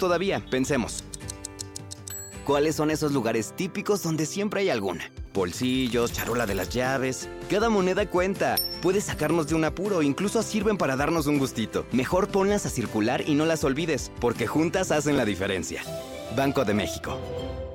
Todavía, pensemos. ¿Cuáles son esos lugares típicos donde siempre hay alguna? Bolsillos, charola de las llaves. Cada moneda cuenta. Puede sacarnos de un apuro, incluso sirven para darnos un gustito. Mejor ponlas a circular y no las olvides, porque juntas hacen la diferencia. Banco de México.